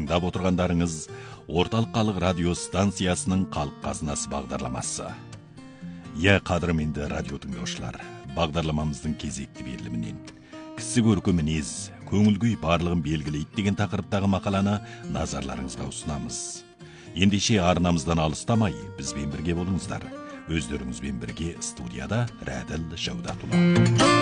тыңдап отырғандарыңыз Орталық халық радио станциясының халық қазынасы бағдарламасы. Қадірменді радио тыңдаушылар, бағдарламамыздың кезекті берілімінен кісі көркі мінез, көңіл күй барлығын белгілейді деген тақырыптағы мақаланы назарларыңызға ұсынамыз. Ендеше арнамыздан алыстамай, бізбен бірге болыңыздар. Өздеріңізбен бірге студияда Рәділ Жаудатұлы.